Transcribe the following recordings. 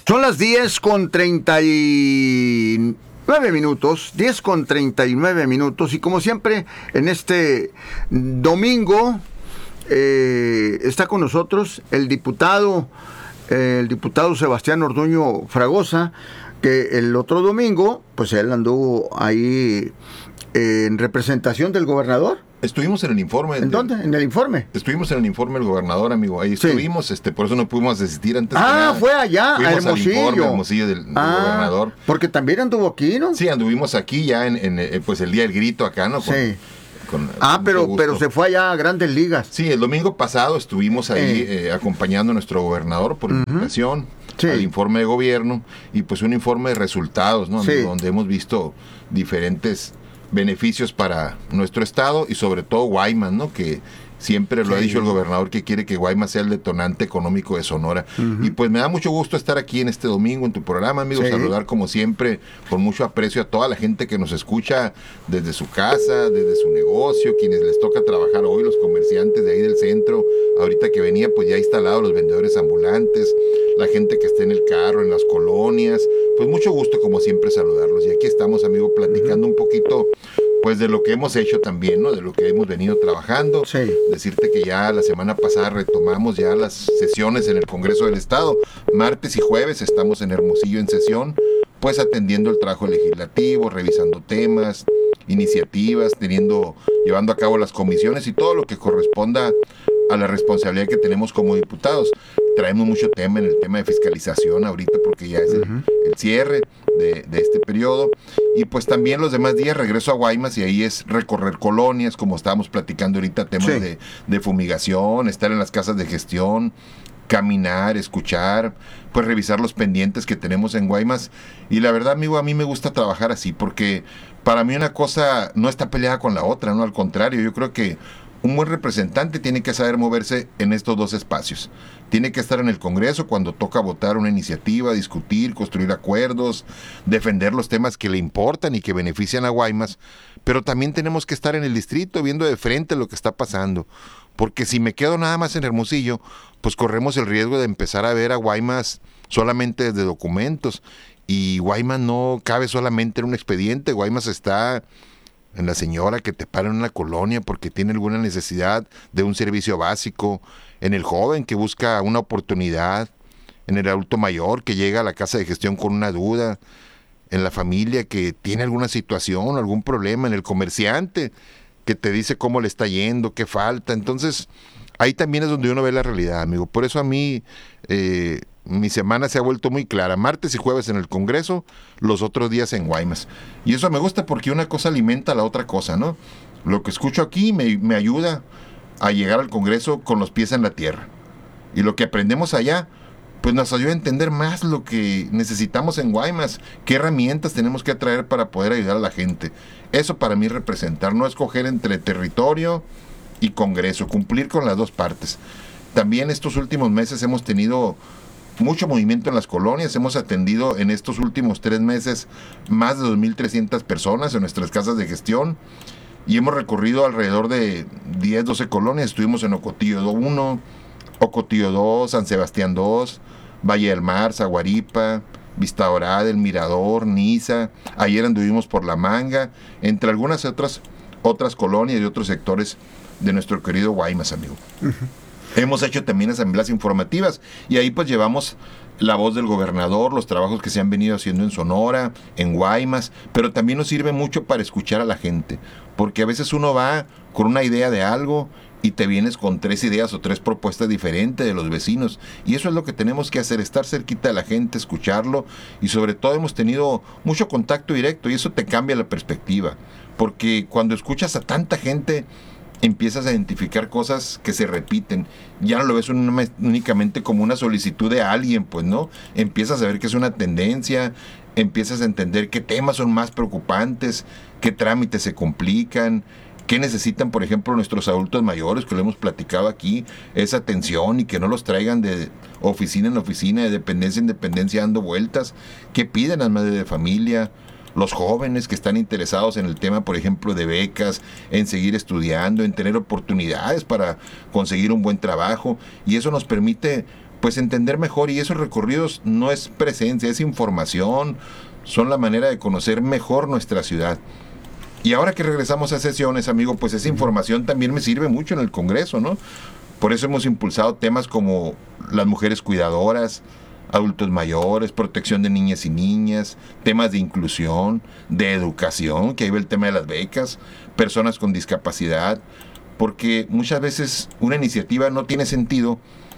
Son las 10:39 minutos, 10:39 minutos, y como siempre, en este domingo está con nosotros el diputado Sebastián Orduño Fragosa, que el otro domingo, pues él anduvo ahí en representación del gobernador. Estuvimos en el informe. ¿En dónde? ¿En el informe? Estuvimos en el informe del gobernador, amigo. Ahí estuvimos, por eso no pudimos asistir antes. Fue allá, fuimos a Hermosillo. Al informe, Hermosillo del gobernador. Porque también anduvo aquí, ¿no? Sí, anduvimos aquí ya pues el día del grito acá, ¿no? Sí. Pero se fue allá a Grandes Ligas. Sí, el domingo pasado estuvimos ahí acompañando a nuestro gobernador por invitación al informe de gobierno, y pues un informe de resultados, ¿no? Sí. Donde hemos visto diferentes beneficios para nuestro estado y sobre todo Guaymas, ¿no? Que siempre lo ha dicho el gobernador, que quiere que Guaymas sea el detonante económico de Sonora. Y pues me da mucho gusto estar aquí en este domingo en tu programa, amigo. Saludar como siempre con mucho aprecio a toda la gente que nos escucha desde su casa, desde su negocio, quienes les toca trabajar hoy, los comerciantes de ahí del centro. Ahorita que venía, pues ya instalados los vendedores ambulantes, la gente que está en el carro, en las colonias. Pues mucho gusto como siempre saludarlos. Y aquí estamos, amigo, platicando un poquito pues de lo que hemos hecho también, ¿no? De lo que hemos venido trabajando. Sí. Decirte que ya la semana pasada retomamos ya las sesiones en el Congreso del Estado. Martes y jueves estamos en Hermosillo en sesión, pues atendiendo el trabajo legislativo, revisando temas, iniciativas, llevando a cabo las comisiones y todo lo que corresponda a la responsabilidad que tenemos como diputados. Traemos mucho tema en el tema de fiscalización ahorita, porque ya es el cierre de este periodo, y pues también los demás días regreso a Guaymas y ahí es recorrer colonias, como estábamos platicando ahorita, temas de fumigación, estar en las casas de gestión, caminar, escuchar, pues revisar los pendientes que tenemos en Guaymas. Y la verdad, amigo, a mí me gusta trabajar así, porque para mí una cosa no está peleada con la otra, no, al contrario, yo creo que un buen representante tiene que saber moverse en estos dos espacios. Tiene que estar en el Congreso cuando toca votar una iniciativa, discutir, construir acuerdos, defender los temas que le importan y que benefician a Guaymas, pero también tenemos que estar en el distrito viendo de frente lo que está pasando, porque si me quedo nada más en Hermosillo, pues corremos el riesgo de empezar a ver a Guaymas solamente desde documentos, y Guaymas no cabe solamente en un expediente. Guaymas está en la señora que te para en una colonia porque tiene alguna necesidad de un servicio básico, en el joven que busca una oportunidad, en el adulto mayor que llega a la casa de gestión con una duda, en la familia que tiene alguna situación, algún problema, en el comerciante que te dice cómo le está yendo, qué falta. Entonces, ahí también es donde uno ve la realidad, amigo. Por eso a mí mi semana se ha vuelto muy clara. Martes y jueves en el Congreso, los otros días en Guaymas. Y eso me gusta porque una cosa alimenta a la otra cosa, ¿no? Lo que escucho aquí me ayuda a llegar al Congreso con los pies en la tierra. Y lo que aprendemos allá, pues nos ayuda a entender más lo que necesitamos en Guaymas, qué herramientas tenemos que traer para poder ayudar a la gente. Eso para mí representar, no escoger entre territorio y Congreso, cumplir con las dos partes. También estos últimos meses hemos tenido mucho movimiento en las colonias. Hemos atendido en estos últimos 3 meses más de 2,300 personas en nuestras casas de gestión, y hemos recorrido alrededor de 10, 12 colonias. Estuvimos en Ocotillo 1, Ocotillo 2, San Sebastián 2, Valle del Mar, Zaguaripa, Vista Dorada, El Mirador, Niza. Ayer anduvimos por La Manga, entre algunas otras colonias y otros sectores de nuestro querido Guaymas, amigo. Hemos hecho también asambleas informativas, y ahí pues llevamos la voz del gobernador, los trabajos que se han venido haciendo en Sonora, en Guaymas, pero también nos sirve mucho para escuchar a la gente, porque a veces uno va con una idea de algo y te vienes con 3 ideas o 3 propuestas diferentes de los vecinos, y eso es lo que tenemos que hacer, estar cerquita de la gente, escucharlo, y sobre todo hemos tenido mucho contacto directo, y eso te cambia la perspectiva, porque cuando escuchas a tanta gente empiezas a identificar cosas que se repiten. Ya no lo ves únicamente como una solicitud de alguien, pues no. Empiezas a ver que es una tendencia, empiezas a entender qué temas son más preocupantes, qué trámites se complican, qué necesitan, por ejemplo, nuestros adultos mayores, que lo hemos platicado aquí, esa atención, y que no los traigan de oficina en oficina, de dependencia en dependencia dando vueltas, qué piden las madres de familia, los jóvenes que están interesados en el tema, por ejemplo, de becas, en seguir estudiando, en tener oportunidades para conseguir un buen trabajo, y eso nos permite pues entender mejor, y esos recorridos no es presencia, es información, son la manera de conocer mejor nuestra ciudad. Y ahora que regresamos a sesiones, amigo, pues esa información también me sirve mucho en el Congreso, ¿no? Por eso hemos impulsado temas como las mujeres cuidadoras, adultos mayores, protección de niñas y niñas, temas de inclusión, de educación, que ahí va el tema de las becas, personas con discapacidad, porque muchas veces una iniciativa no tiene sentido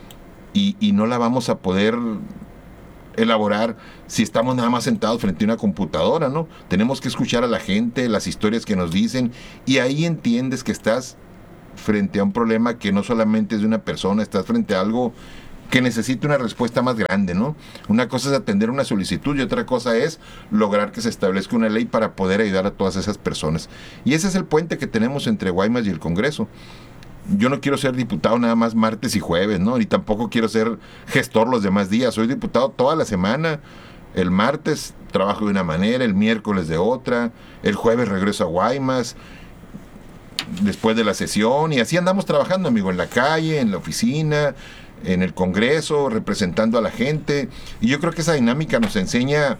y no la vamos a poder elaborar si estamos nada más sentados frente a una computadora, ¿no? Tenemos que escuchar a la gente, las historias que nos dicen, y ahí entiendes que estás frente a un problema que no solamente es de una persona, estás frente a algo que necesita una respuesta más grande, ¿no? Una cosa es atender una solicitud y otra cosa es lograr que se establezca una ley para poder ayudar a todas esas personas. Y ese es el puente que tenemos entre Guaymas y el Congreso. Yo no quiero ser diputado nada más martes y jueves, ¿no? Ni tampoco quiero ser gestor los demás días. Soy diputado toda la semana. El martes trabajo de una manera, el miércoles de otra, el jueves regreso a Guaymas, después de la sesión, y así andamos trabajando, amigo, en la calle, en la oficina, en el Congreso, representando a la gente. Y yo creo que esa dinámica nos enseña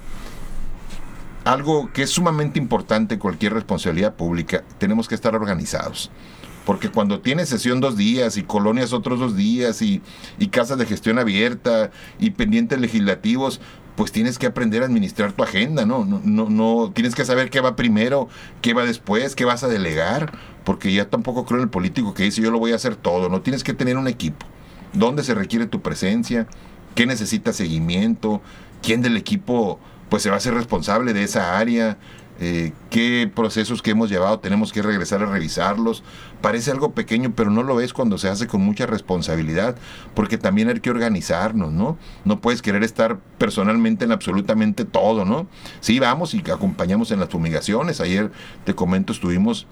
algo que es sumamente importante en cualquier responsabilidad pública. Tenemos que estar organizados. Porque cuando tienes sesión 2 días y colonias otros 2 días y casas de gestión abierta y pendientes legislativos, pues tienes que aprender a administrar tu agenda, ¿no? No tienes que saber qué va primero, qué va después, qué vas a delegar, porque ya tampoco creo en el político que dice yo lo voy a hacer todo, ¿no? Tienes que tener un equipo. ¿Dónde se requiere tu presencia? ¿Qué necesita seguimiento? ¿Quién del equipo pues se va a hacer responsable de esa área? ¿Qué procesos que hemos llevado tenemos que regresar a revisarlos? Parece algo pequeño, pero no lo es cuando se hace con mucha responsabilidad, porque también hay que organizarnos, ¿no? No puedes querer estar personalmente en absolutamente todo, ¿no? Sí, vamos y acompañamos en las fumigaciones. Ayer, te comento, estuvimos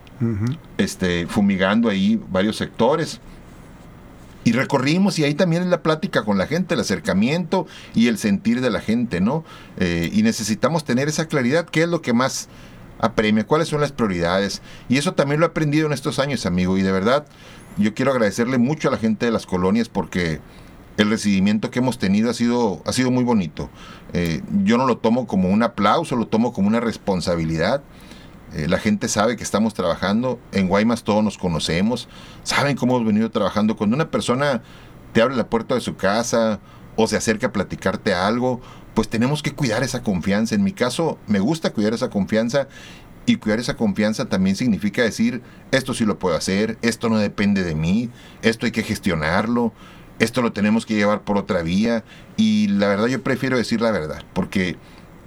fumigando ahí varios sectores. Y recorrimos, y ahí también es la plática con la gente, el acercamiento y el sentir de la gente, ¿no? Y necesitamos tener esa claridad, qué es lo que más apremia, cuáles son las prioridades. Y eso también lo he aprendido en estos años, amigo, y de verdad yo quiero agradecerle mucho a la gente de las colonias porque el recibimiento que hemos tenido ha sido muy bonito. Yo no lo tomo como un aplauso, lo tomo como una responsabilidad. La gente sabe que estamos trabajando. En Guaymas todos nos conocemos, saben cómo hemos venido trabajando. Cuando una persona te abre la puerta de su casa o se acerca a platicarte algo, pues tenemos que cuidar esa confianza. En mi caso, me gusta cuidar esa confianza, y cuidar esa confianza también significa decir, esto sí lo puedo hacer, esto no depende de mí, esto hay que gestionarlo, esto lo tenemos que llevar por otra vía. Y la verdad, yo prefiero decir la verdad, porque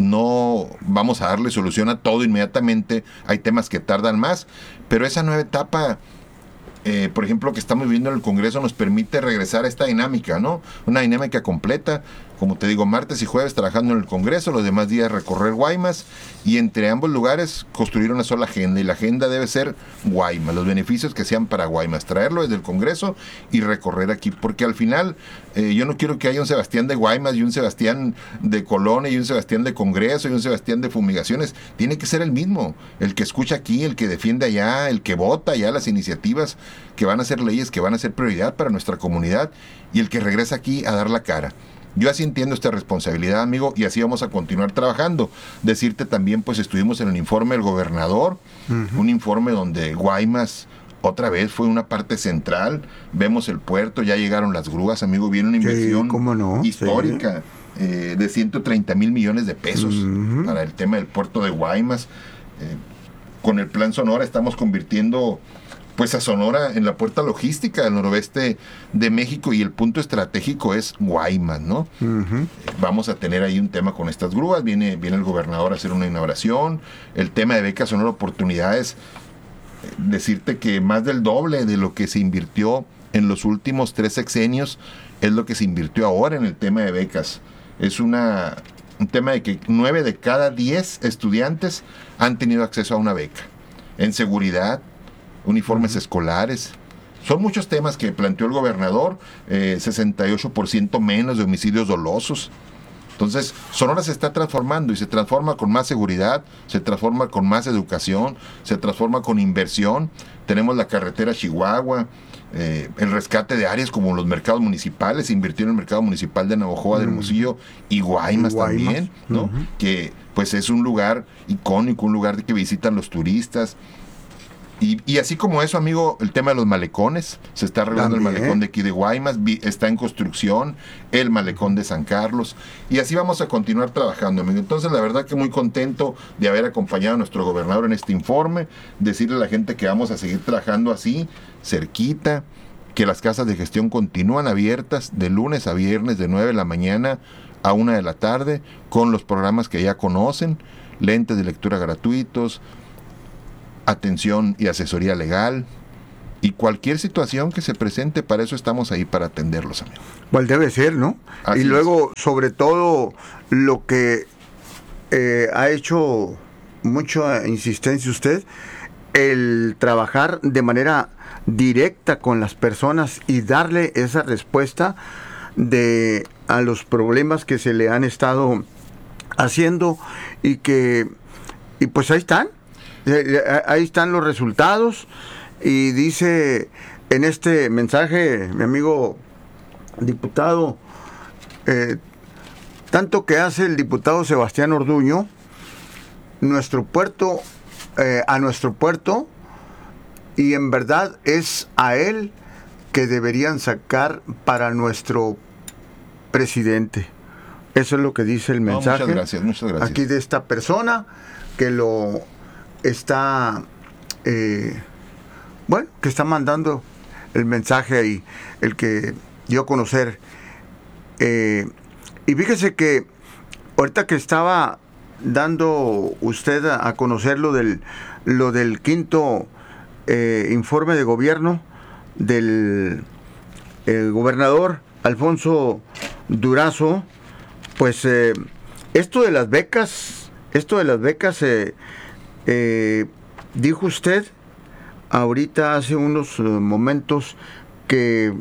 no vamos a darle solución a todo inmediatamente. Hay temas que tardan más, pero esa nueva etapa, por ejemplo, que estamos viviendo en el Congreso, nos permite regresar a esta dinámica, ¿no? Una dinámica completa, como te digo, martes y jueves trabajando en el Congreso, los demás días recorrer Guaymas, y entre ambos lugares construir una sola agenda, y la agenda debe ser Guaymas, los beneficios que sean para Guaymas, traerlo desde el Congreso y recorrer aquí, porque al final yo no quiero que haya un Sebastián de Guaymas y un Sebastián de Colonia y un Sebastián de Congreso y un Sebastián de fumigaciones. Tiene que ser el mismo, el que escucha aquí, el que defiende allá, el que vota allá las iniciativas que van a ser leyes, que van a ser prioridad para nuestra comunidad, y el que regresa aquí a dar la cara. Yo así entiendo esta responsabilidad, amigo, y así vamos a continuar trabajando. Decirte también, pues estuvimos en el informe del gobernador, un informe donde Guaymas otra vez fue una parte central. Vemos el puerto, ya llegaron las grúas, amigo, viene una inversión histórica de 130 mil millones de pesos para el tema del puerto de Guaymas. Con el Plan Sonora estamos convirtiendo pues a Sonora en la puerta logística del noroeste de México, y el punto estratégico es Guaymas, ¿no? Vamos a tener ahí un tema con estas grúas, viene el gobernador a hacer una inauguración, el tema de becas Sonora Oportunidades, decirte que más del doble de lo que se invirtió en los últimos 3 sexenios es lo que se invirtió ahora en el tema de becas. Es un tema de que 9 de cada 10 estudiantes han tenido acceso a una beca. En seguridad, uniformes escolares. Son muchos temas que planteó el gobernador, 68% menos de homicidios dolosos. Entonces, Sonora se está transformando, y se transforma con más seguridad, se transforma con más educación, se transforma con inversión. Tenemos la carretera Chihuahua, el rescate de áreas como los mercados municipales. Se invirtió en el mercado municipal de Navojoa, de Hermosillo y Guaymas también, ¿no? Que pues es un lugar icónico, un lugar que visitan los turistas. Y así como eso, amigo, el tema de los malecones. Se está arreglando el malecón de aquí de Guaymas, está en construcción el malecón de San Carlos, y así vamos a continuar trabajando, amigo. Entonces, la verdad que muy contento de haber acompañado a nuestro gobernador en este informe, decirle a la gente que vamos a seguir trabajando así, cerquita, que las casas de gestión continúan abiertas de lunes a viernes de 9 de la mañana a 1 de la tarde, con los programas que ya conocen, lentes de lectura gratuitos, atención y asesoría legal, y cualquier situación que se presente, para eso estamos ahí, para atenderlos, amigo. Pues debe ser, ¿no? Así y luego, sobre todo, lo que ha hecho mucha insistencia usted, el trabajar de manera directa con las personas y darle esa respuesta a los problemas que se le han estado haciendo, y pues ahí están los resultados. Y dice en este mensaje mi amigo diputado, tanto que hace el diputado Sebastián Orduño a nuestro puerto, y en verdad es a él que deberían sacar para nuestro presidente. Eso es lo que dice el mensaje. Muchas gracias. Aquí de esta persona que lo está, que está mandando el mensaje ahí, el que dio a conocer. Y fíjese que ahorita que estaba dando usted a conocer lo del quinto informe de gobierno del gobernador Alfonso Durazo, pues esto de las becas, dijo usted ahorita hace unos momentos que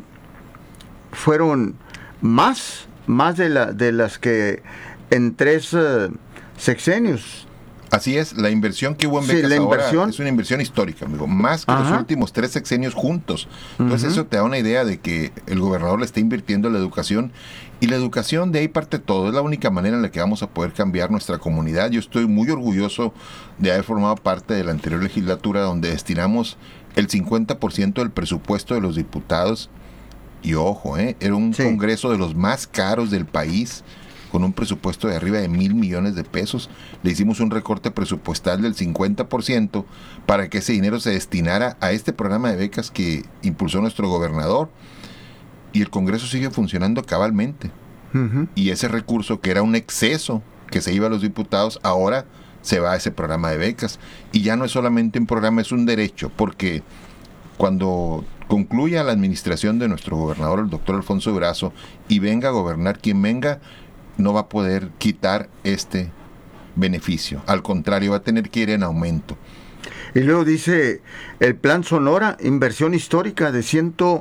fueron más de las que en 3 sexenios. Así es, la inversión que hubo en becas ahora es una inversión histórica, amigo, más que los últimos 3 sexenios juntos. Entonces eso te da una idea de que el gobernador le está invirtiendo en la educación, y la educación, de ahí parte todo. Es la única manera en la que vamos a poder cambiar nuestra comunidad. Yo estoy muy orgulloso de haber formado parte de la anterior legislatura, donde destinamos el 50% del presupuesto de los diputados, y ojo, era un congreso de los más caros del país, con un presupuesto de arriba de 1,000 millones de pesos. Le hicimos un recorte presupuestal del 50% para que ese dinero se destinara a este programa de becas que impulsó nuestro gobernador, y el Congreso sigue funcionando cabalmente. Y ese recurso, que era un exceso que se iba a los diputados, ahora se va a ese programa de becas, y ya no es solamente un programa, es un derecho, porque cuando concluya la administración de nuestro gobernador, el doctor Alfonso Durazo, y venga a gobernar quien venga, no va a poder quitar este beneficio. Al contrario, va a tener que ir en aumento. Y luego dice, el Plan Sonora, inversión histórica de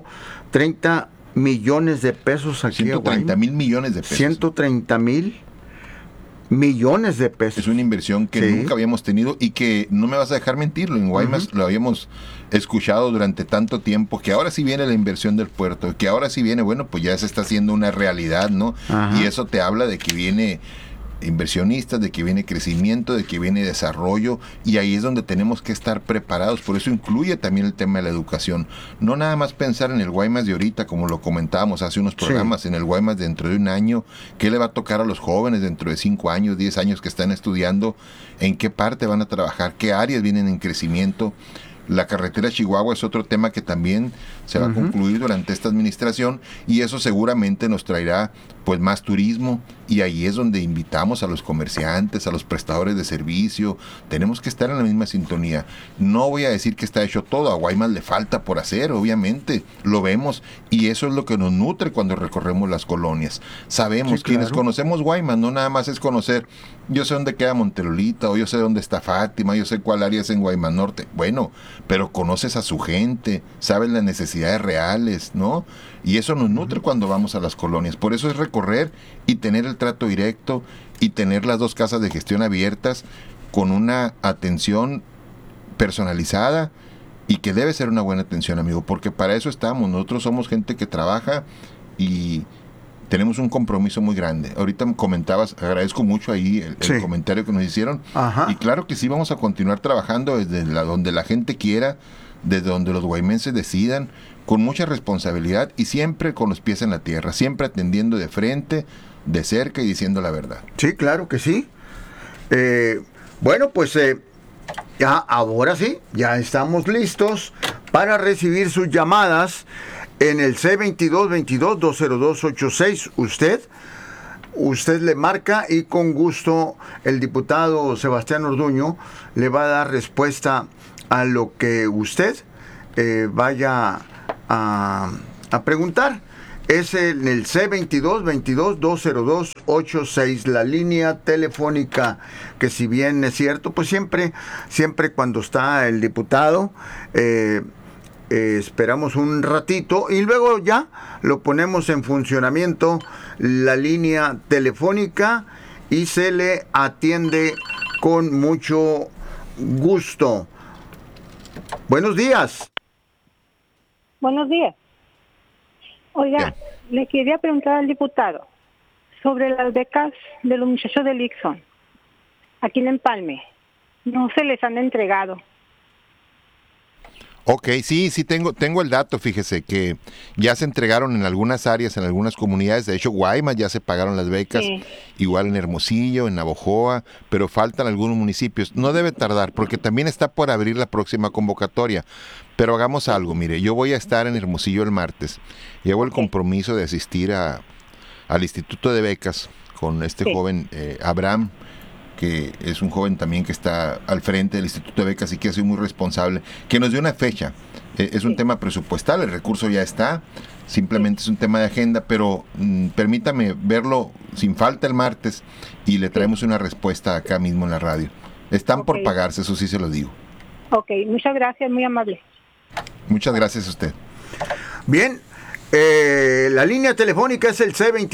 130 millones de pesos aquí. 130 mil millones de pesos. 130 mil millones de pesos. Es una inversión que nunca habíamos tenido, y que no me vas a dejar mentirlo, en Guaymas lo habíamos escuchado durante tanto tiempo, que ahora sí viene la inversión del puerto, que ahora sí viene, bueno, pues ya se está haciendo una realidad, ¿no? Y eso te habla de que viene inversionistas, de que viene crecimiento, de que viene desarrollo, y ahí es donde tenemos que estar preparados. Por eso incluye también el tema de la educación. No nada más pensar en el Guaymas de ahorita, como lo comentábamos hace unos programas, en el Guaymas dentro de un año, qué le va a tocar a los jóvenes dentro de 5 años, 10 años que están estudiando, en qué parte van a trabajar, qué áreas vienen en crecimiento. La carretera Chihuahua es otro tema que también se va a concluir durante esta administración, y eso seguramente nos traerá pues más turismo, y ahí es donde invitamos a los comerciantes, a los prestadores de servicio. Tenemos que estar en la misma sintonía. No voy a decir que está hecho todo, a Guaymas le falta por hacer, obviamente, lo vemos, y eso es lo que nos nutre cuando recorremos las colonias. Sabemos, quienes conocemos Guaymas, no nada más es conocer, yo sé dónde queda Montelolita, o yo sé dónde está Fátima, yo sé cuál área es en Guaymas Norte. Bueno, pero conoces a su gente, sabes las necesidades reales, ¿no? Y eso nos nutre cuando vamos a las colonias. Por eso es recorrer y tener el trato directo, y tener las 2 casas de gestión abiertas con una atención personalizada y que debe ser una buena atención, amigo, porque para eso estamos. Nosotros somos gente que trabaja y tenemos un compromiso muy grande. Ahorita me comentabas, agradezco mucho ahí el comentario que nos hicieron. Ajá. Y claro que sí, vamos a continuar trabajando desde donde la gente quiera, desde donde los guaymenses decidan, con mucha responsabilidad y siempre con los pies en la tierra, siempre atendiendo de frente, de cerca y diciendo la verdad. Sí, claro que sí. Bueno, pues ya ahora sí, ya estamos listos para recibir sus llamadas en el C2222-20286. Usted le marca y con gusto el diputado Sebastián Orduño le va a dar respuesta a lo que usted vaya a preguntar. Es en el C2222-20286, la línea telefónica, que si bien es cierto, pues siempre cuando está el diputado, esperamos un ratito y luego ya lo ponemos en funcionamiento, la línea telefónica, y se le atiende con mucho gusto. Buenos días. Buenos días. Oiga, le quería preguntar al diputado sobre las becas de los muchachos del Ixon, aquí en Empalme. No se les han entregado. Ok, sí, tengo el dato, fíjese que ya se entregaron en algunas áreas, en algunas comunidades. De hecho, Guaymas ya se pagaron las becas, igual en Hermosillo, en Navojoa, pero faltan algunos municipios. No debe tardar, porque también está por abrir la próxima convocatoria. Pero hagamos algo, mire, yo voy a estar en Hermosillo el martes. Llevo el compromiso de asistir al Instituto de Becas con este joven Abraham, que es un joven también que está al frente del Instituto de Becas y que ha sido muy responsable, que nos dio una fecha. Es un tema presupuestal, el recurso ya está, simplemente es un tema de agenda, pero permítame verlo sin falta el martes y le traemos una respuesta acá mismo en la radio. Están por pagarse, eso sí se lo digo. Ok, muchas gracias, muy amable. Muchas gracias a usted. Bien, la línea telefónica es el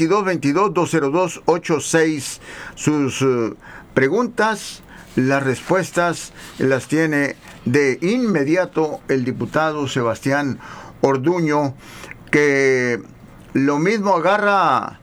C2222-20286. Sus preguntas, las respuestas las tiene de inmediato el diputado Sebastián Orduño, que lo mismo agarra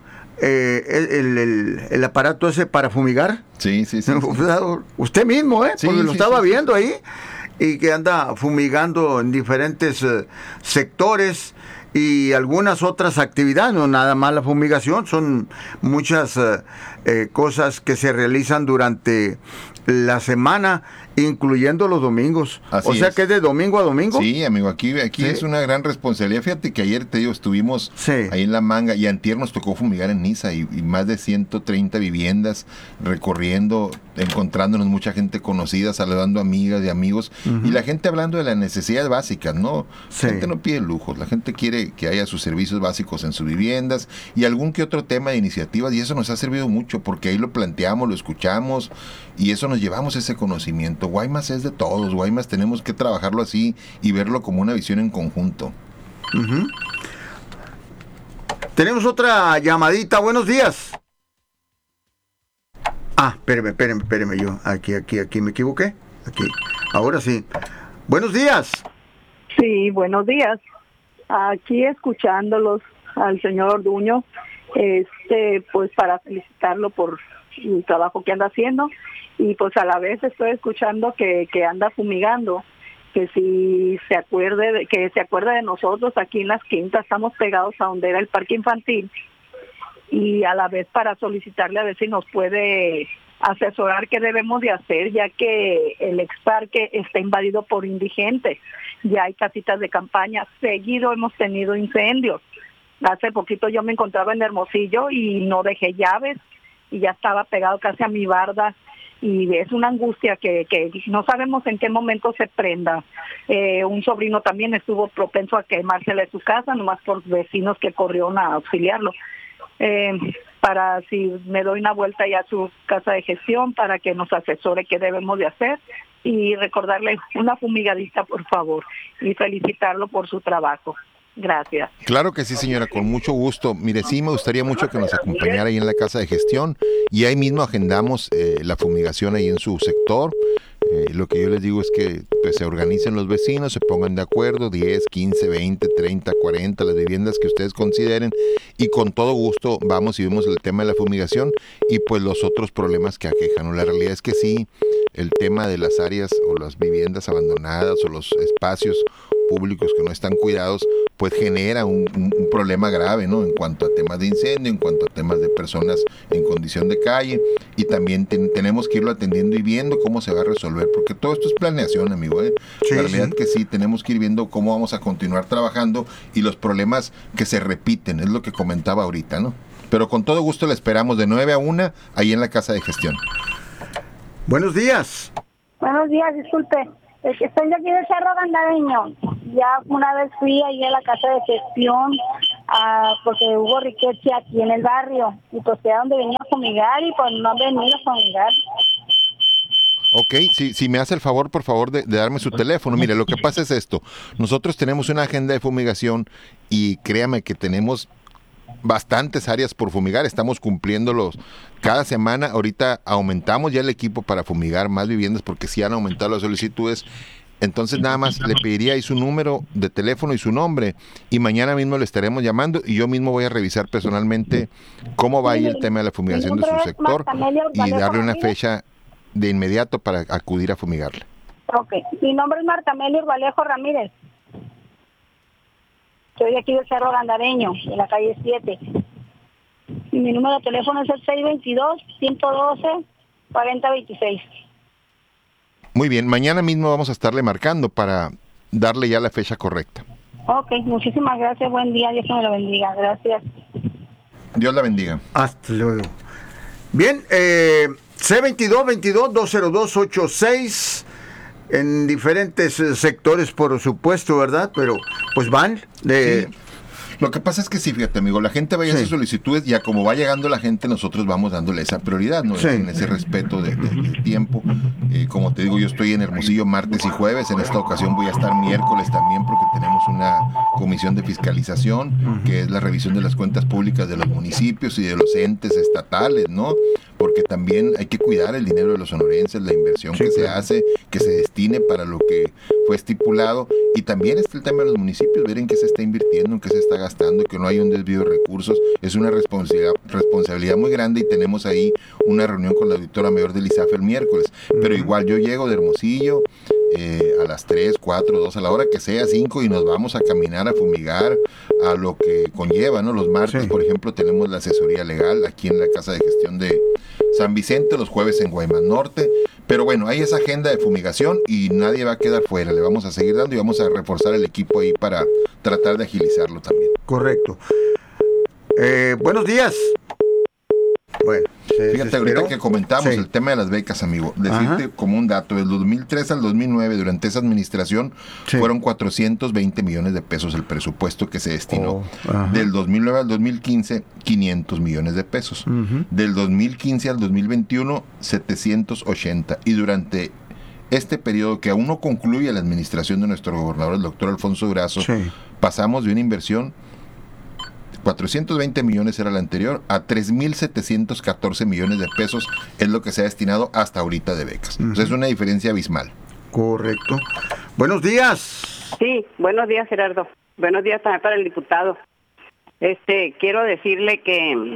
el aparato ese para fumigar. Sí. Usted mismo, Sí, porque lo estaba viendo ahí, y que anda fumigando en diferentes sectores y algunas otras actividades, no nada más la fumigación, son muchas cosas que se realizan durante la semana, incluyendo los domingos. Así sea es. que es de domingo a domingo. Sí, amigo, aquí es una gran responsabilidad. Fíjate que ayer, te digo, estuvimos ahí en La Manga y antier nos tocó fumigar en Niza y más de 130 viviendas recorriendo, encontrándonos mucha gente conocida, saludando amigas y amigos, y la gente hablando de las necesidades básicas, ¿no? La gente no pide lujos, la gente quiere que haya sus servicios básicos en sus viviendas y algún que otro tema de iniciativas, y eso nos ha servido mucho porque ahí lo planteamos, lo escuchamos y eso nos llevamos ese conocimiento. Guaymas es de todos, Guaymas tenemos que trabajarlo así y verlo como una visión en conjunto. Tenemos otra llamadita, buenos días. Espéreme, yo aquí me equivoqué. Aquí, ahora sí. Buenos días. Sí, buenos días. Aquí escuchándolos al señor Orduño, pues para felicitarlo por el trabajo que anda haciendo, y pues a la vez estoy escuchando que anda fumigando, que si se acuerde de nosotros aquí en Las Quintas. Estamos pegados a donde era el parque infantil, y a la vez para solicitarle a ver si nos puede asesorar qué debemos de hacer, ya que el ex parque está invadido por indigentes. Ya hay casitas de campaña, seguido hemos tenido incendios. Hace poquito yo me encontraba en Hermosillo y no dejé llaves y ya estaba pegado casi a mi barda, y es una angustia que no sabemos en qué momento se prenda. Un sobrino también estuvo propenso a quemársele su casa, nomás por vecinos que corrieron a auxiliarlo. Para si me doy una vuelta ya a su casa de gestión para que nos asesore qué debemos de hacer, y recordarle una fumigadita, por favor, y felicitarlo por su trabajo. Gracias. Claro que sí, señora, con mucho gusto. Mire, sí, me gustaría mucho que nos acompañara ahí en la casa de gestión y ahí mismo agendamos la fumigación ahí en su sector. Lo que yo les digo es que pues, se organicen los vecinos, se pongan de acuerdo, 10, 15, 20, 30, 40, las viviendas que ustedes consideren, y con todo gusto vamos y vemos el tema de la fumigación y pues los otros problemas que aquejan, ¿no? La realidad es que sí, el tema de las áreas o las viviendas abandonadas o los espacios públicos que no están cuidados, pues genera un problema grave, ¿no? En cuanto a temas de incendio, en cuanto a temas de personas en condición de calle, y también tenemos que irlo atendiendo y viendo cómo se va a resolver, porque todo esto es planeación, amigo, ¿eh? Sí, La realidad sí. que sí, tenemos que ir viendo cómo vamos a continuar trabajando y los problemas que se repiten, es lo que comentaba ahorita, ¿no? Pero con todo gusto le esperamos de 9 a 1 ahí en la casa de gestión. Buenos días. Buenos días, disculpe. Estoy de aquí del Cerro Gandareño. Ya una vez fui ahí a la casa de gestión porque hubo riqueza aquí en el barrio. Y pues era donde venía a fumigar y pues no han venido a fumigar. Ok, si me hace el favor, por favor, de darme su teléfono. Mire, lo que pasa es esto. Nosotros tenemos una agenda de fumigación y créame que tenemos bastantes áreas por fumigar, estamos cumpliéndolos cada semana. Ahorita aumentamos ya el equipo para fumigar más viviendas porque sí han aumentado las solicitudes. Entonces nada más le pediría ahí su número de teléfono y su nombre y mañana mismo le estaremos llamando y yo mismo voy a revisar personalmente cómo va ahí el tema de la fumigación de su sector y darle una fecha de inmediato para acudir a fumigarle. Ok, mi nombre es Marta Melio Valejo Ramírez. Soy de aquí del Cerro Gandareño, de la calle 7. Y mi número de teléfono es el 622-112-4026. Muy bien, mañana mismo vamos a estarle marcando para darle ya la fecha correcta. Ok, muchísimas gracias, buen día, Dios me lo bendiga, gracias. Dios la bendiga. Hasta luego. Bien, C22-22-20286 en diferentes sectores, por supuesto, ¿verdad? Pero pues van de... Sí. Lo que pasa es que sí, fíjate, amigo, la gente vaya a hacer solicitudes y a como va llegando la gente, nosotros vamos dándole esa prioridad, ¿no? Sí. En ese respeto de tiempo. Como te digo, yo estoy en Hermosillo martes y jueves. En esta ocasión voy a estar miércoles también porque tenemos una comisión de fiscalización, que es la revisión de las cuentas públicas de los municipios y de los entes estatales, ¿no? Porque también hay que cuidar el dinero de los sonorenses, la inversión que se hace, que se destine para lo que fue estipulado. Y también está el tema de los municipios, ver en qué se está invirtiendo, en qué se está gastando, que no hay un desvío de recursos. Es una responsabilidad muy grande y tenemos ahí una reunión con la auditora mayor del ISAF el miércoles. Pero igual yo llego de Hermosillo a las 3, 4, 2, a la hora que sea, 5, y nos vamos a caminar, a fumigar, a lo que conlleva, ¿no? Los martes, por ejemplo, tenemos la asesoría legal aquí en la Casa de Gestión de San Vicente, los jueves en Guaymas Norte. Pero bueno, hay esa agenda de fumigación y nadie va a quedar fuera. Le vamos a seguir dando y vamos a reforzar el equipo ahí para tratar de agilizarlo también. Correcto. Buenos días. Bueno, fíjate, ahorita que comentamos el tema de las becas, amigo, decirte como un dato, del 2003 al 2009, durante esa administración, fueron 420 millones de pesos el presupuesto que se destinó. Del 2009 al 2015, 500 millones de pesos. Del 2015 al 2021, 780. Y durante este periodo que aún no concluye la administración de nuestro gobernador, el doctor Alfonso Durazo, pasamos de una inversión 420 millones era la anterior, a 3.714 millones de pesos es lo que se ha destinado hasta ahorita de becas. Entonces es una diferencia abismal. Correcto. Buenos días. Sí, buenos días, Gerardo. Buenos días también para el diputado. Quiero decirle que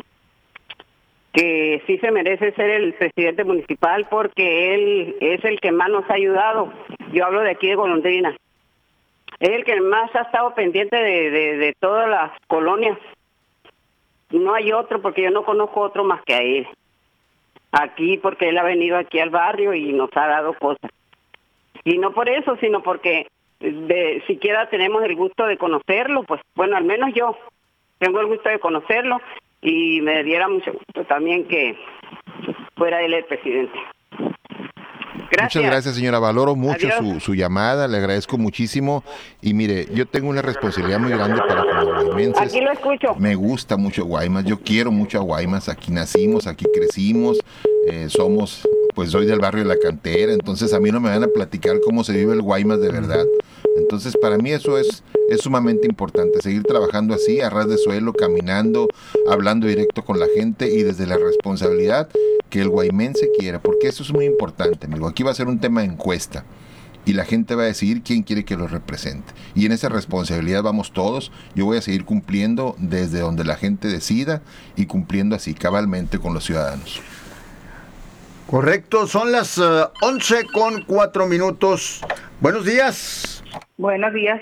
sí se merece ser el presidente municipal porque él es el que más nos ha ayudado. Yo hablo de aquí de Golondrina. Es el que más ha estado pendiente de todas las colonias. No hay otro, porque yo no conozco otro más que a él. Aquí, porque él ha venido aquí al barrio y nos ha dado cosas. Y no por eso, sino porque siquiera tenemos el gusto de conocerlo, pues bueno, al menos yo tengo el gusto de conocerlo y me diera mucho gusto también que fuera él el presidente. Gracias. Muchas gracias, señora. Valoro mucho su llamada, le agradezco muchísimo. Y mire, yo tengo una responsabilidad muy grande para con los guaymenses. Aquí lo escucho. Me gusta mucho Guaymas, yo quiero mucho a Guaymas. Aquí nacimos, aquí crecimos, soy del barrio de La Cantera. Entonces a mí no me van a platicar cómo se vive el Guaymas de verdad. Entonces para mí eso es es sumamente importante seguir trabajando así, a ras de suelo, caminando, hablando directo con la gente y desde la responsabilidad que el guaymense quiera, porque eso es muy importante, amigo. Aquí va a ser un tema de encuesta y la gente va a decidir quién quiere que lo represente. Y en esa responsabilidad vamos todos. Yo voy a seguir cumpliendo desde donde la gente decida y cumpliendo así cabalmente con los ciudadanos. Correcto, son las 11:04. Buenos días. Buenos días.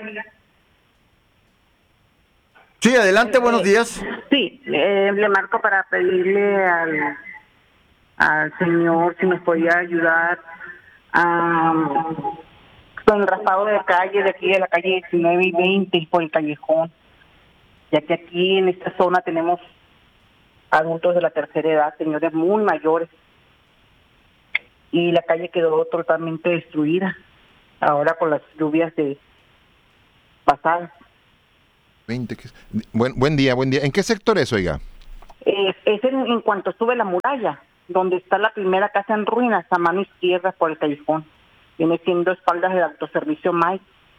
Sí, adelante, buenos días. Sí, le marco para pedirle al señor si nos podía ayudar con el raspado de calle, de aquí de la calle 19 y 20 por el callejón, ya que aquí en esta zona tenemos adultos de la tercera edad, señores muy mayores, y la calle quedó totalmente destruida ahora con las lluvias de pasadas. 20, buen día. ¿En qué sector es, oiga? Es en cuanto sube la muralla, donde está la primera casa en ruinas, a mano izquierda por el callejón. Viene siendo espaldas del autoservicio Mike.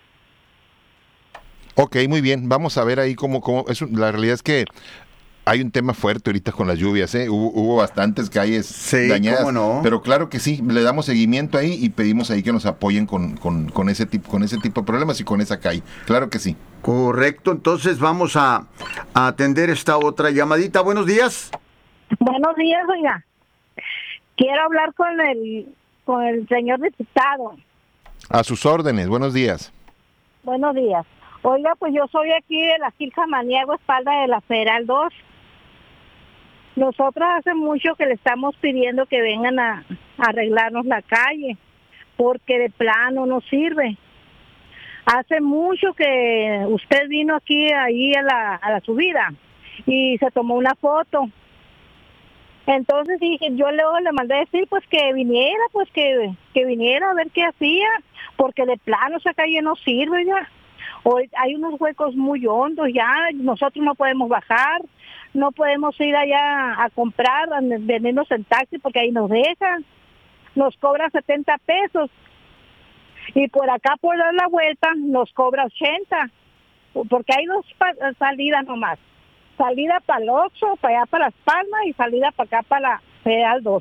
Ok, muy bien. Vamos a ver ahí cómo la realidad es que hay un tema fuerte ahorita con las lluvias, ¿eh? Hubo bastantes calles dañadas, ¿cómo no? Pero claro que sí, le damos seguimiento ahí y pedimos ahí que nos apoyen con ese tipo de problemas y con esa calle. Claro que sí. Correcto, entonces vamos a atender esta otra llamadita. Buenos días. Buenos días, oiga. Quiero hablar con el señor diputado. A sus órdenes, buenos días. Buenos días. Oiga, pues yo soy aquí de la Gil Samaniego, espalda de la Federal 2. Nosotros hace mucho que le estamos pidiendo que vengan a arreglarnos la calle, porque de plano no sirve. Hace mucho que usted vino aquí ahí a la subida y se tomó una foto. Entonces dije, yo luego le mandé a decir pues que viniera a ver qué hacía, porque de plano esa calle no sirve ya. Hoy hay unos huecos muy hondos ya, nosotros no podemos bajar, no podemos ir allá a comprar, a venirnos en taxi porque ahí nos dejan, nos cobran 70 pesos y por acá por dar la vuelta nos cobra 80, porque hay dos salidas nomás. Salida para el Oxxo, para allá para Las Palmas y salida para acá para la Federal 2.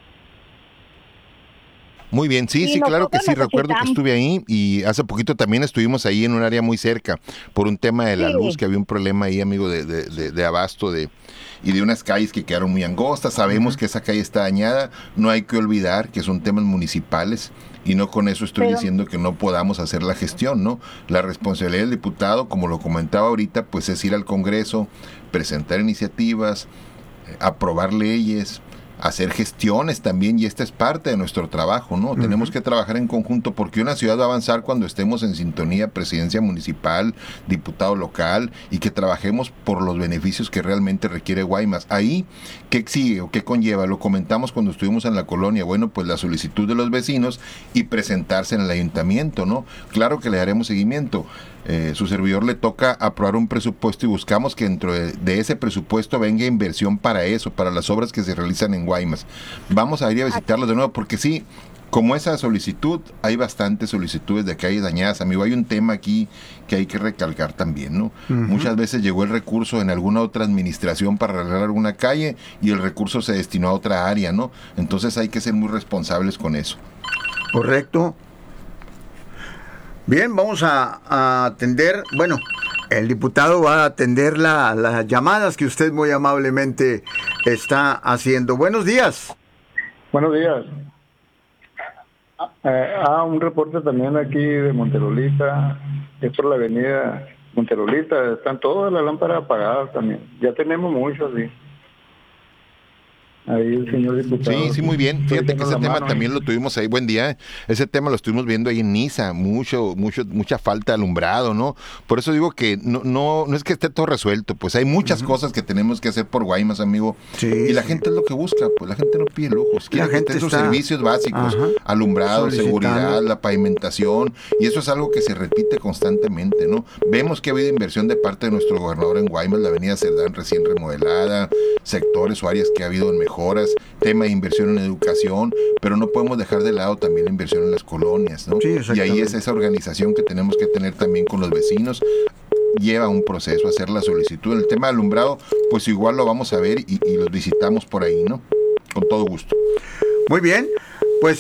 Muy bien, sí, claro que sí, recuerdo que estuve ahí y hace poquito también estuvimos ahí en un área muy cerca por un tema de la luz, que había un problema ahí, amigo, de abasto y de unas calles que quedaron muy angostas. Sabemos que esa calle está dañada, no hay que olvidar que son temas municipales y no con eso estoy diciendo que no podamos hacer la gestión, ¿no? La responsabilidad del diputado, como lo comentaba ahorita, pues es ir al Congreso, presentar iniciativas, aprobar leyes, hacer gestiones también, y esta es parte de nuestro trabajo, ¿no? Tenemos que trabajar en conjunto porque una ciudad va a avanzar cuando estemos en sintonía, presidencia municipal, diputado local, y que trabajemos por los beneficios que realmente requiere Guaymas. Ahí, ¿qué sigue o qué conlleva? Lo comentamos cuando estuvimos en la colonia, bueno, pues la solicitud de los vecinos y presentarse en el ayuntamiento, ¿no? Claro que le daremos seguimiento. Su servidor le toca aprobar un presupuesto y buscamos que dentro de ese presupuesto venga inversión para eso, para las obras que se realizan en Guaymas. Vamos a ir a visitarlos de nuevo porque sí, como esa solicitud, hay bastantes solicitudes de calles dañadas, amigo. Hay un tema aquí que hay que recalcar también, ¿no? Muchas veces llegó el recurso en alguna otra administración para arreglar alguna calle y el recurso se destinó a otra área, ¿no? Entonces hay que ser muy responsables con eso. Correcto. Bien, vamos a atender, bueno, el diputado va a atender las llamadas que usted muy amablemente está haciendo. Buenos días. Buenos días. Un reporte también aquí de Monterolita, es por la avenida Monterolita, están todas las lámparas apagadas también, ya tenemos muchos, sí. Ahí el señor diputado. Sí, muy bien. Fíjate que ese tema también lo tuvimos ahí. Buen día. Ese tema lo estuvimos viendo ahí en Niza. Mucha falta de alumbrado, ¿no? Por eso digo que no es que esté todo resuelto. Pues hay muchas cosas que tenemos que hacer por Guaymas, amigo. Sí, y la gente es lo que busca. Pues la gente no pide lujos. Quiere que tenga sus servicios básicos. Alumbrado, seguridad, la pavimentación. Y eso es algo que se repite constantemente, ¿no? Vemos que ha habido inversión de parte de nuestro gobernador en Guaymas, la avenida Cerdán recién remodelada, sectores o áreas que ha habido en mejor mejoras, tema de inversión en educación, pero no podemos dejar de lado también la inversión en las colonias, ¿no? Sí, y ahí es esa organización que tenemos que tener también con los vecinos. Lleva un proceso hacer la solicitud. El tema de alumbrado, pues igual lo vamos a ver y los visitamos por ahí, ¿no? Con todo gusto. Muy bien, pues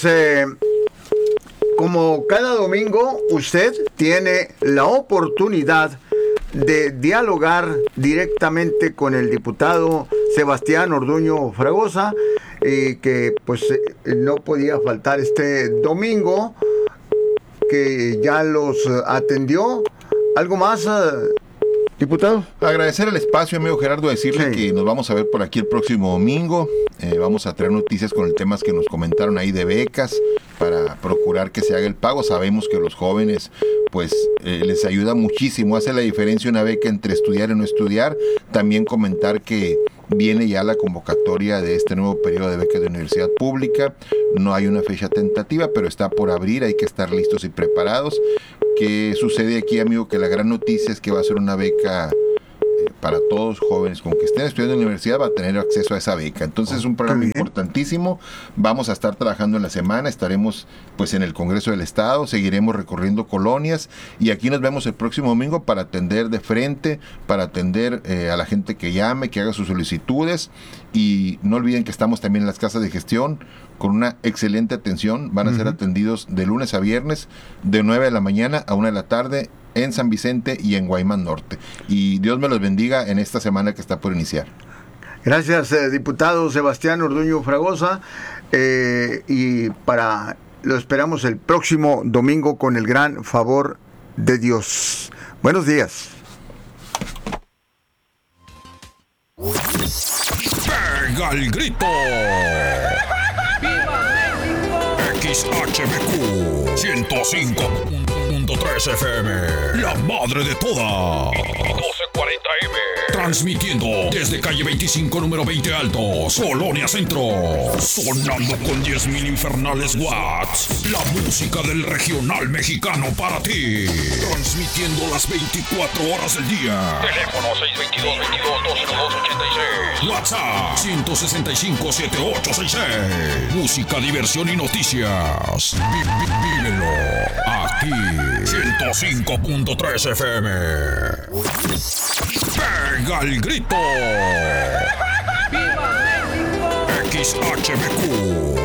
como cada domingo usted tiene la oportunidad de dialogar directamente con el diputado Sebastián Orduño Fragosa, que pues no podía faltar este domingo, que ya los atendió. ¿Algo más, diputado? Agradecer el espacio, amigo Gerardo, decirle que nos vamos a ver por aquí el próximo domingo. Vamos a traer noticias con el tema que nos comentaron ahí de becas para procurar que se haga el pago. Sabemos que los jóvenes pues les ayuda muchísimo, hace la diferencia una beca entre estudiar y no estudiar. También comentar que viene ya la convocatoria de este nuevo periodo de becas de universidad pública. No hay una fecha tentativa, pero está por abrir, hay que estar listos y preparados. ¿Qué sucede aquí, amigo? Que la gran noticia es que va a ser una beca para todos jóvenes con que estén estudiando en la universidad, va a tener acceso a esa beca. Entonces es un programa importantísimo. Vamos a estar trabajando en la semana, estaremos pues en el Congreso del Estado, seguiremos recorriendo colonias y aquí nos vemos el próximo domingo para atender de frente, para atender a la gente que llame, que haga sus solicitudes, y no olviden que estamos también en las casas de gestión con una excelente atención. Van a ser atendidos de lunes a viernes de 9 de la mañana a 1 de la tarde en San Vicente y en Guaymas Norte. Y Dios me los bendiga en esta semana que está por iniciar. Gracias, diputado Sebastián Orduño Fragosa. Y lo esperamos el próximo domingo con el gran favor de Dios. Buenos días. ¡Pega el grito! XHBQ 105.3 FM, la madre de todas. 1240M. Transmitiendo desde calle 25, número 20 Altos, Colonia Centro. Sonando con 10,000 infernales watts. La música del regional mexicano para ti. Transmitiendo las 24 horas del día. Teléfono 622-22-202-86. WhatsApp 165-7866. Música, diversión y noticias. Vívelo aquí. 105.3 FM. ¡Pega el grito! XHBQ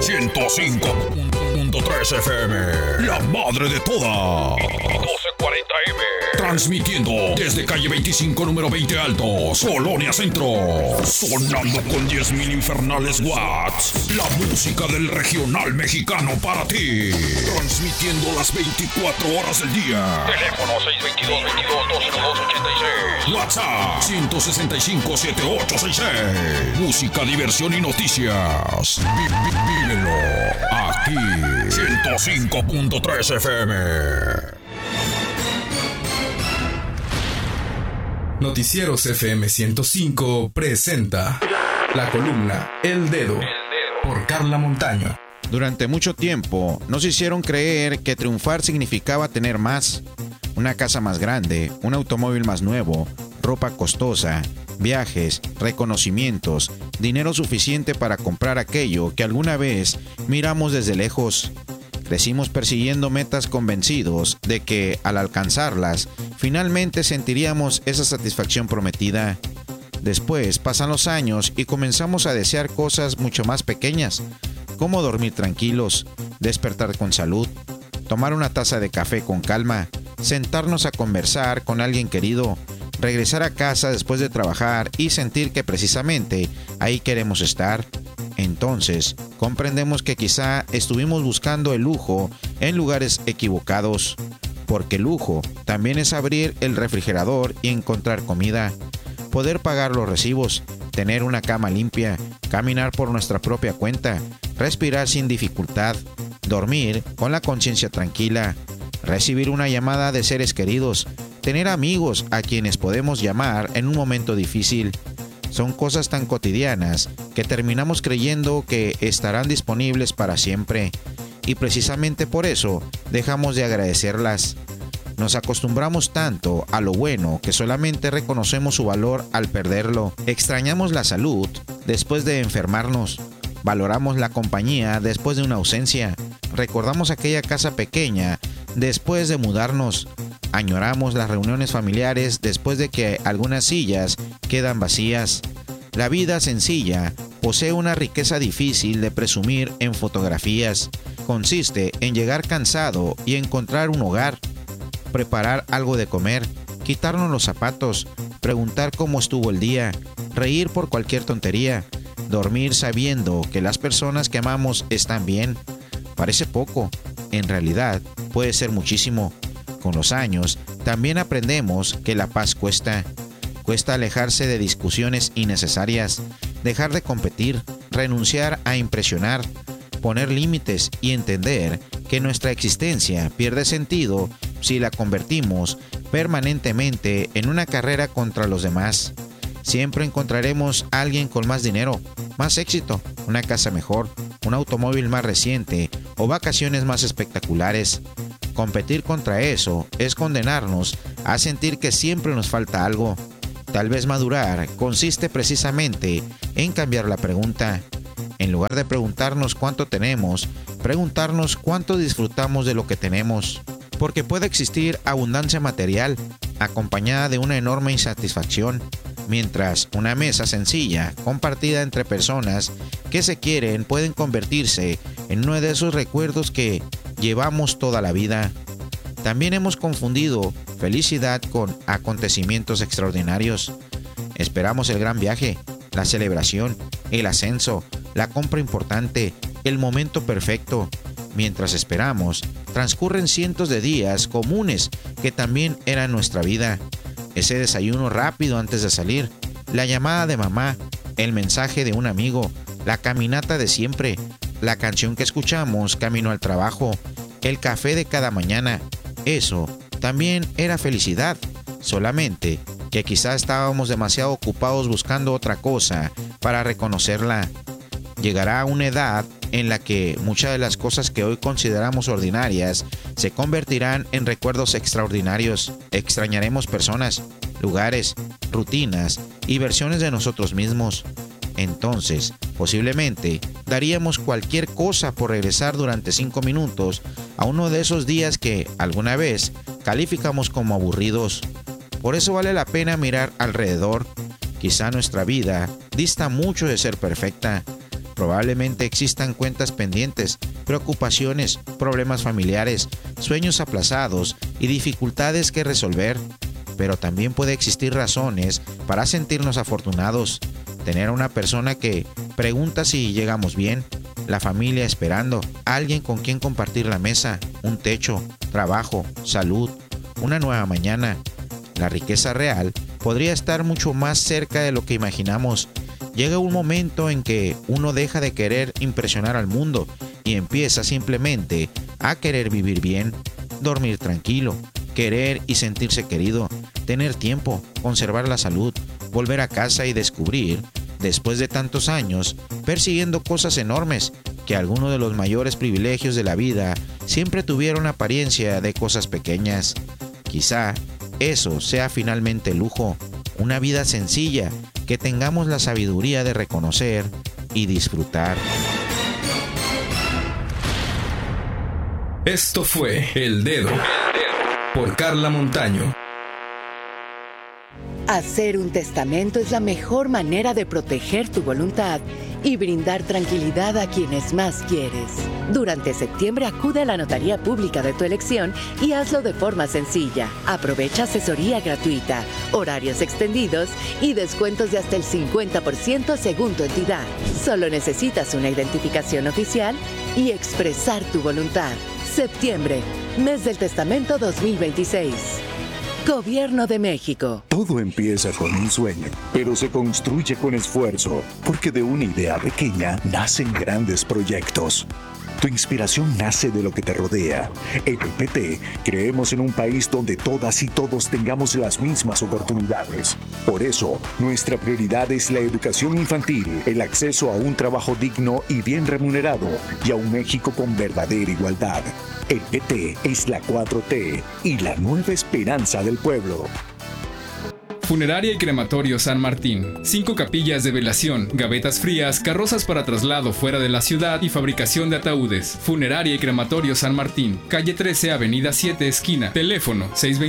105.3 FM, la madre de todas. 1240M. Transmitiendo desde calle 25, número 20 Altos, Colonia Centro. Sonando con 10,000 infernales watts. La música del regional mexicano para ti. Transmitiendo las 24 horas del día. Teléfono 622-22-202-86. WhatsApp 165-7866. Música, diversión y noticias. Vívelo aquí. 105.3 FM. Noticieros FM 105 presenta la columna El Dedo por Carla Montaño. Durante mucho tiempo nos hicieron creer que triunfar significaba tener más, una casa más grande, un automóvil más nuevo, ropa costosa, viajes, reconocimientos, dinero suficiente para comprar aquello que alguna vez miramos desde lejos. Crecimos persiguiendo metas convencidos de que, al alcanzarlas, finalmente sentiríamos esa satisfacción prometida. Después pasan los años y comenzamos a desear cosas mucho más pequeñas, como dormir tranquilos, despertar con salud, tomar una taza de café con calma, sentarnos a conversar con alguien querido, regresar a casa después de trabajar y sentir que precisamente ahí queremos estar. Entonces, comprendemos que quizá estuvimos buscando el lujo en lugares equivocados, porque lujo también es abrir el refrigerador y encontrar comida, poder pagar los recibos, tener una cama limpia, caminar por nuestra propia cuenta, respirar sin dificultad, dormir con la conciencia tranquila, recibir una llamada de seres queridos, tener amigos a quienes podemos llamar en un momento difícil. Son cosas tan cotidianas que terminamos creyendo que estarán disponibles para siempre, y precisamente por eso dejamos de agradecerlas. Nos acostumbramos tanto a lo bueno que solamente reconocemos su valor al perderlo. Extrañamos la salud después de enfermarnos. Valoramos la compañía después de una ausencia. Recordamos aquella casa pequeña después de mudarnos. Añoramos las reuniones familiares después de que algunas sillas quedan vacías. La vida sencilla posee una riqueza difícil de presumir en fotografías. Consiste en llegar cansado y encontrar un hogar, preparar algo de comer, quitarnos los zapatos, preguntar cómo estuvo el día, reír por cualquier tontería, dormir sabiendo que las personas que amamos están bien. Parece poco, en realidad puede ser muchísimo. Con los años también aprendemos que la paz cuesta. Cuesta alejarse de discusiones innecesarias, dejar de competir, renunciar a impresionar, poner límites y entender que nuestra existencia pierde sentido si la convertimos permanentemente en una carrera contra los demás. Siempre encontraremos a alguien con más dinero, más éxito, una casa mejor, un automóvil más reciente o vacaciones más espectaculares. Competir contra eso es condenarnos a sentir que siempre nos falta algo. Tal vez madurar consiste precisamente en cambiar la pregunta. En lugar de preguntarnos cuánto tenemos, preguntarnos cuánto disfrutamos de lo que tenemos. Porque puede existir abundancia material acompañada de una enorme insatisfacción, mientras una mesa sencilla, compartida entre personas que se quieren, pueden convertirse en uno de esos recuerdos que llevamos toda la vida. También hemos confundido felicidad con acontecimientos extraordinarios. Esperamos el gran viaje, la celebración, el ascenso, la compra importante, el momento perfecto. Mientras esperamos, transcurren cientos de días comunes que también eran nuestra vida. Ese desayuno rápido antes de salir, la llamada de mamá, el mensaje de un amigo, la caminata de siempre, la canción que escuchamos camino al trabajo, el café de cada mañana. Eso también era felicidad, solamente que quizá estábamos demasiado ocupados buscando otra cosa para reconocerla. Llegará una edad en la que muchas de las cosas que hoy consideramos ordinarias se convertirán en recuerdos extraordinarios. Extrañaremos personas, lugares, rutinas y versiones de nosotros mismos. Entonces, posiblemente, daríamos cualquier cosa por regresar durante 5 minutos a uno de esos días que alguna vez calificamos como aburridos. Por eso vale la pena mirar alrededor. Quizá nuestra vida dista mucho de ser perfecta. Probablemente existan cuentas pendientes, preocupaciones, problemas familiares, sueños aplazados y dificultades que resolver. Pero también puede existir razones para sentirnos afortunados. Tener a una persona que pregunta si llegamos bien, la familia esperando, alguien con quien compartir la mesa, un techo, trabajo, salud, una nueva mañana. La riqueza real podría estar mucho más cerca de lo que imaginamos. Llega un momento en que uno deja de querer impresionar al mundo y empieza simplemente a querer vivir bien, dormir tranquilo, querer y sentirse querido, tener tiempo, conservar la salud, volver a casa y descubrir, después de tantos años, persiguiendo cosas enormes, que algunos de los mayores privilegios de la vida siempre tuvieron apariencia de cosas pequeñas. Quizá eso sea finalmente lujo, una vida sencilla que tengamos la sabiduría de reconocer y disfrutar. Esto fue El Dedo por Carla Montaño. Hacer un testamento es la mejor manera de proteger tu voluntad y brindar tranquilidad a quienes más quieres. Durante septiembre acude a la notaría pública de tu elección y hazlo de forma sencilla. Aprovecha asesoría gratuita, horarios extendidos y descuentos de hasta el 50% según tu entidad. Solo necesitas una identificación oficial y expresar tu voluntad. Septiembre, mes del testamento 2026. Gobierno de México. Todo empieza con un sueño, pero se construye con esfuerzo, porque de una idea pequeña nacen grandes proyectos. Tu inspiración nace de lo que te rodea. En el PT creemos en un país donde todas y todos tengamos las mismas oportunidades. Por eso, nuestra prioridad es la educación infantil, el acceso a un trabajo digno y bien remunerado, y a un México con verdadera igualdad. El PT es la 4T y la nueva esperanza del pueblo. Funeraria y Crematorio San Martín. 5 capillas de velación, gavetas frías, carrozas para traslado fuera de la ciudad y fabricación de ataúdes. Funeraria y Crematorio San Martín. Calle 13, Avenida 7, esquina. Teléfono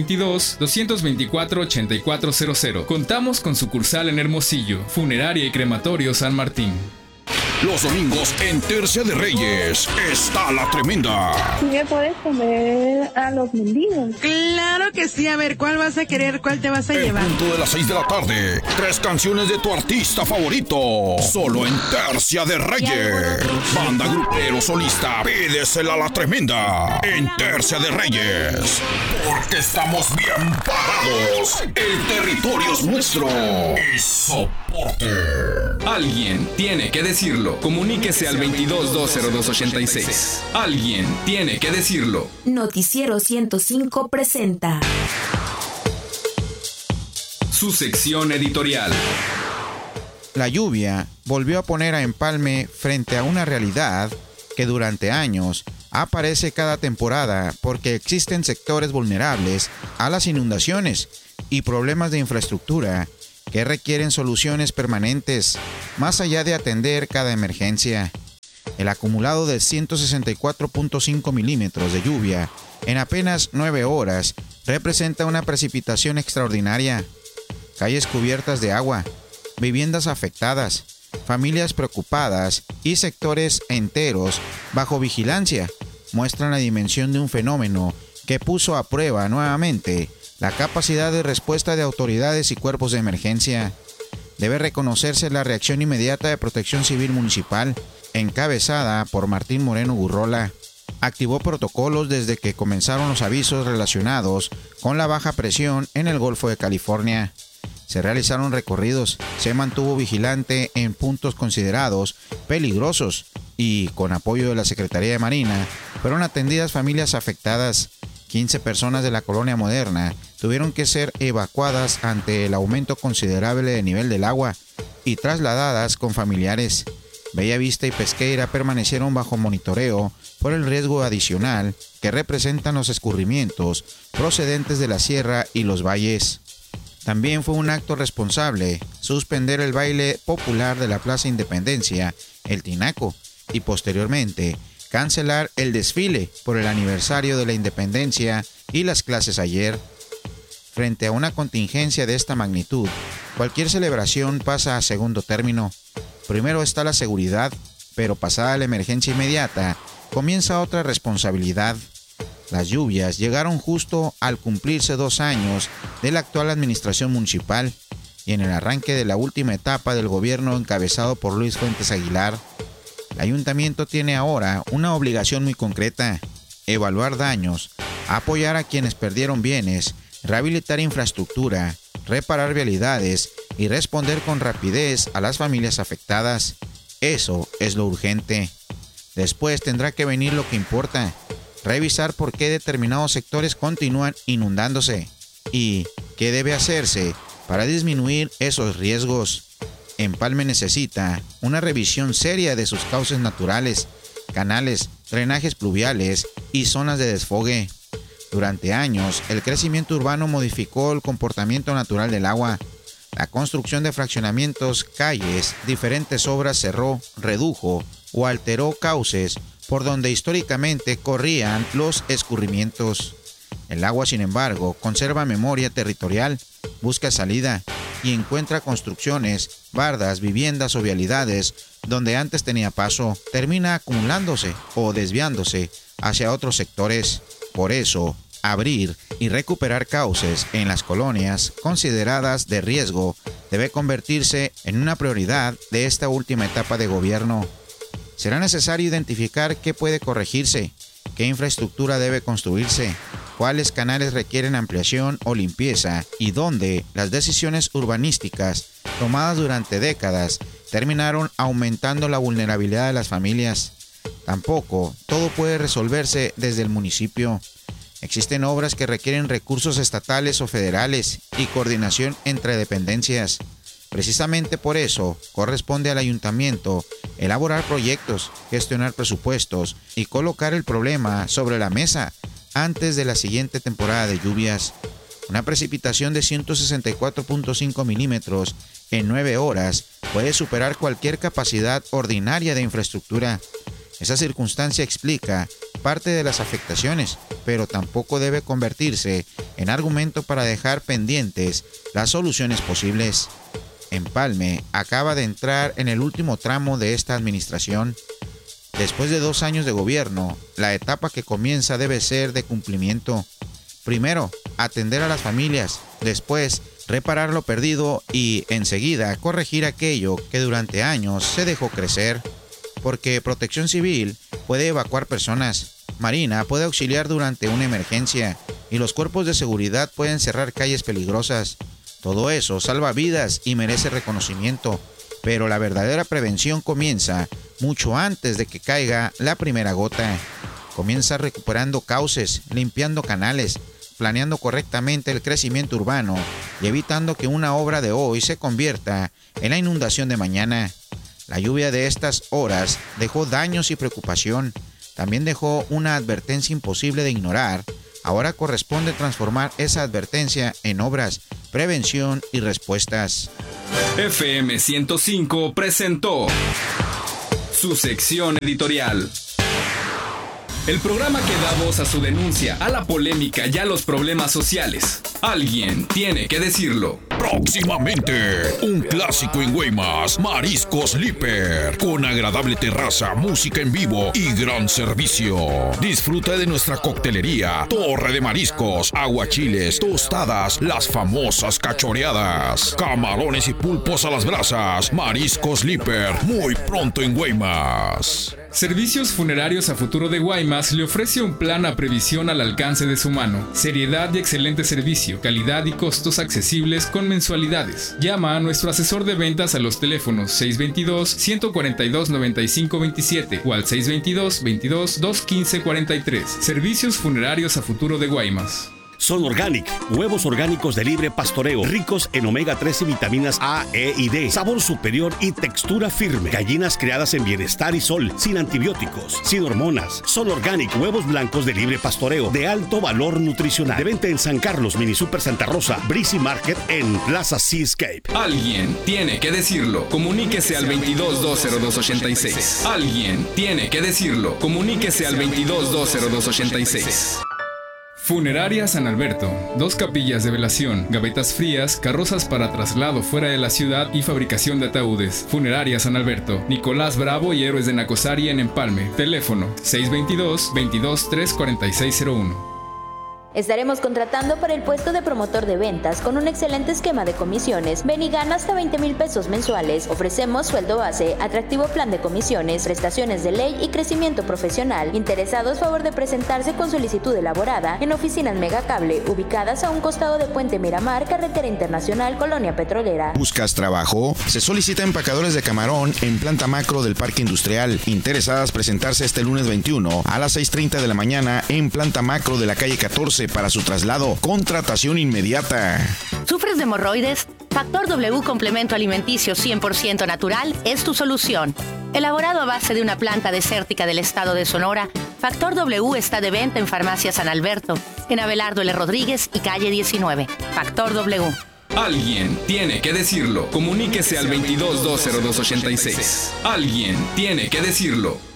622-224-8400. Contamos con sucursal en Hermosillo. Funeraria y Crematorio San Martín. Los domingos en Tercia de Reyes está la tremenda. ¿Sí me puedes comer a los mendigos? Claro que sí. A ver, ¿cuál vas a querer? ¿Cuál te vas a llevar? En punto de las 6 de la tarde, 3 canciones de tu artista favorito. Solo en Tercia de Reyes. Banda, grupero, solista, pídesela a la tremenda. En Tercia de Reyes. Porque estamos bien parados. El territorio es nuestro. Y soporte. Alguien tiene que decirlo. Comuníquese al 22-202-86. Alguien tiene que decirlo. Noticiero 105 presenta su sección editorial. La lluvia volvió a poner a Empalme frente a una realidad que durante años aparece cada temporada porque existen sectores vulnerables a las inundaciones y problemas de infraestructura que requieren soluciones permanentes, más allá de atender cada emergencia. El acumulado de 164.5 milímetros de lluvia en apenas 9 horas representa una precipitación extraordinaria. Calles cubiertas de agua, viviendas afectadas, familias preocupadas y sectores enteros bajo vigilancia muestran la dimensión de un fenómeno que puso a prueba nuevamente la capacidad de respuesta de autoridades y cuerpos de emergencia. Debe reconocerse la reacción inmediata de Protección Civil Municipal, encabezada por Martín Moreno Gurrola. Activó protocolos desde que comenzaron los avisos relacionados con la baja presión en el Golfo de California. Se realizaron recorridos, se mantuvo vigilante en puntos considerados peligrosos y, con apoyo de la Secretaría de Marina, fueron atendidas familias afectadas. 15 personas de la Colonia Moderna tuvieron que ser evacuadas ante el aumento considerable de nivel del agua y trasladadas con familiares. Bellavista y Pesqueira permanecieron bajo monitoreo por el riesgo adicional que representan los escurrimientos procedentes de la sierra y los valles. También fue un acto responsable suspender el baile popular de la Plaza Independencia, el Tinaco, y posteriormente cancelar el desfile por el aniversario de la independencia y las clases ayer. Frente a una contingencia de esta magnitud, cualquier celebración pasa a segundo término. Primero está la seguridad, pero pasada la emergencia inmediata, comienza otra responsabilidad. Las lluvias llegaron justo al cumplirse 2 años de la actual administración municipal y en el arranque de la última etapa del gobierno encabezado por Luis Fuentes Aguilar. El ayuntamiento tiene ahora una obligación muy concreta: evaluar daños, apoyar a quienes perdieron bienes, rehabilitar infraestructura, reparar vialidades y responder con rapidez a las familias afectadas. Eso es lo urgente. Después tendrá que venir lo que importa: revisar por qué determinados sectores continúan inundándose y qué debe hacerse para disminuir esos riesgos. Empalme necesita una revisión seria de sus cauces naturales, canales, drenajes pluviales y zonas de desfogue. Durante años, el crecimiento urbano modificó el comportamiento natural del agua. La construcción de fraccionamientos, calles, diferentes obras cerró, redujo o alteró cauces por donde históricamente corrían los escurrimientos. El agua, sin embargo, conserva memoria territorial, busca salida y encuentra construcciones, bardas, viviendas o vialidades donde antes tenía paso, termina acumulándose o desviándose hacia otros sectores. Por eso, abrir y recuperar cauces en las colonias consideradas de riesgo debe convertirse en una prioridad de esta última etapa de gobierno. Será necesario identificar qué puede corregirse, qué infraestructura debe construirse, cuáles canales requieren ampliación o limpieza y dónde las decisiones urbanísticas tomadas durante décadas terminaron aumentando la vulnerabilidad de las familias. Tampoco todo puede resolverse desde el municipio. Existen obras que requieren recursos estatales o federales y coordinación entre dependencias. Precisamente por eso corresponde al ayuntamiento elaborar proyectos, gestionar presupuestos y colocar el problema sobre la mesa antes de la siguiente temporada de lluvias. Una precipitación de 164.5 milímetros en 9 horas puede superar cualquier capacidad ordinaria de infraestructura. Esa circunstancia explica parte de las afectaciones, pero tampoco debe convertirse en argumento para dejar pendientes las soluciones posibles. Empalme acaba de entrar en el último tramo de esta administración. Después de 2 años de gobierno, la etapa que comienza debe ser de cumplimiento. Primero, atender a las familias, después, reparar lo perdido y, enseguida, corregir aquello que durante años se dejó crecer. Porque Protección Civil puede evacuar personas, Marina puede auxiliar durante una emergencia y los cuerpos de seguridad pueden cerrar calles peligrosas. Todo eso salva vidas y merece reconocimiento, pero la verdadera prevención comienza mucho antes de que caiga la primera gota. Comienza recuperando cauces, limpiando canales, planeando correctamente el crecimiento urbano y evitando que una obra de hoy se convierta en la inundación de mañana. La lluvia de estas horas dejó daños y preocupación. También dejó una advertencia imposible de ignorar. Ahora corresponde transformar esa advertencia en obras, prevención y respuestas. FM 105 presentó su sección editorial. El programa que da voz a su denuncia, a la polémica y a los problemas sociales. Alguien tiene que decirlo. Próximamente, un clásico en Guaymas, Mariscos Líper, con agradable terraza, música en vivo y gran servicio. Disfruta de nuestra coctelería, torre de mariscos, aguachiles, tostadas, las famosas cachoreadas, camarones y pulpos a las brasas. Mariscos Líper, muy pronto en Guaymas. Servicios Funerarios a Futuro de Guaymas le ofrece un plan a previsión al alcance de su mano. Seriedad y excelente servicio, calidad y costos accesibles con mensualidades. Llama a nuestro asesor de ventas a los teléfonos 622-142-9527 o al 622-22-215-43. Servicios Funerarios a Futuro de Guaymas. Son Organic, huevos orgánicos de libre pastoreo, ricos en omega 3 y vitaminas A, E y D, sabor superior y textura firme. Gallinas criadas en bienestar y sol, sin antibióticos, sin hormonas. Son Organic, huevos blancos de libre pastoreo, de alto valor nutricional. De venta en San Carlos, Mini Super Santa Rosa, Breezy Market en Plaza Seascape. Alguien tiene que decirlo. Comuníquese al 22-202-86. Alguien tiene que decirlo. Comuníquese al 22-202-86. Funeraria San Alberto, 2 capillas de velación, gavetas frías, carrozas para traslado fuera de la ciudad y fabricación de ataúdes. Funeraria San Alberto, Nicolás Bravo y Héroes de Nacosari en Empalme. Teléfono 622-22-34601. Estaremos contratando para el puesto de promotor de ventas con un excelente esquema de comisiones. Ven y gana hasta 20,000 pesos mensuales. Ofrecemos sueldo base, atractivo plan de comisiones, prestaciones de ley y crecimiento profesional. Interesados, favor de presentarse con solicitud elaborada en oficinas Megacable, ubicadas a un costado de Puente Miramar, Carretera Internacional, Colonia Petrolera. ¿Buscas trabajo? Se solicita empacadores de camarón en planta macro del Parque Industrial. Interesadas presentarse este lunes 21 a las 6:30 de la mañana en planta macro de la calle 14 para su traslado. Contratación inmediata. ¿Sufres de hemorroides? Factor W complemento alimenticio 100% natural es tu solución. Elaborado a base de una planta desértica del estado de Sonora, Factor W está de venta en Farmacia San Alberto, en Abelardo L. Rodríguez y calle 19. Factor W. Alguien tiene que decirlo. Comuníquese al 22-202-86. Alguien tiene que decirlo.